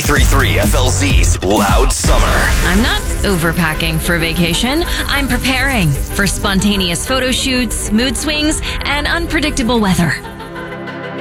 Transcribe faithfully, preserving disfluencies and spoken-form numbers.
ninety-three point three F L Z's Loud Summer. I'm not overpacking for vacation. I'm preparing for spontaneous photo shoots, mood swings, and unpredictable weather.